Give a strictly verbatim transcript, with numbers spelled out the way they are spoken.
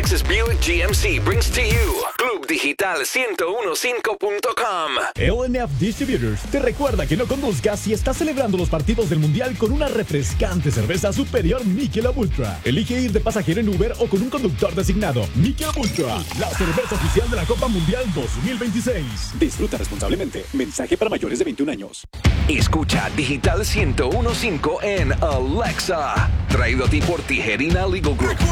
Texas Buick G M C brings to you Club Digital ciento quince punto com. L N F Distributors te recuerda que no conduzcas si estás celebrando los partidos del Mundial con una refrescante cerveza superior Michelob Ultra. Elige ir de pasajero en Uber o con un conductor designado. Michelob Ultra, la cerveza oficial de la Copa Mundial dos mil veintiséis. Disfruta responsablemente. Mensaje para mayores de veintiún años. Escucha Digital ciento quince en Alexa. Traído a ti por Tijerina Legal Group.